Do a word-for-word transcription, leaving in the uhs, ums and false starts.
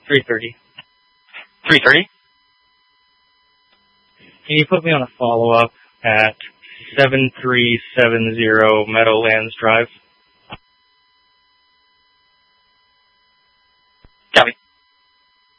three thirty. three thirty? Can you put me on a follow-up at seven three seven zero Meadowlands Drive?